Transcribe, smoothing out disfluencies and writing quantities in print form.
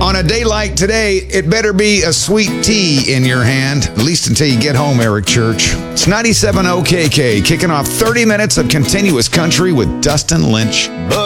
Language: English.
On a day like today, it better be a sweet tea in your hand, at least until you get home, Eric Church. It's 97 OKK, kicking off 30 minutes of continuous country with Dustin Lynch.